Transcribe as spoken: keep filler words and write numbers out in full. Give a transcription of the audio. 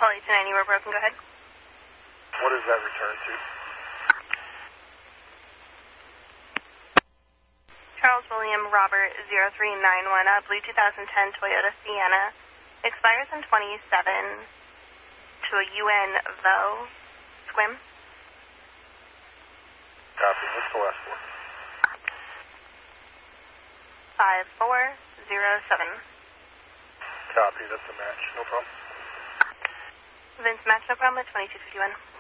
Holly two ninety, we're broken, go ahead. What is that return to? Charles William Robert zero three nine one, uh, blue two thousand ten Toyota Sienna. Expires in twenty-seven to a U N V O, Squim. Copy, what's the last one? five four zero seven. Copy, that's a match, no problem. Vince, match no problem at twenty-two fifty-one.